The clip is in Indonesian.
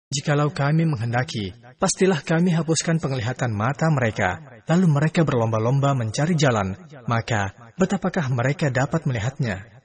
Jikalau kami menghendaki, pastilah kami hapuskan penglihatan mata mereka, lalu mereka berlomba-lomba mencari jalan, maka betapakah mereka dapat melihatnya?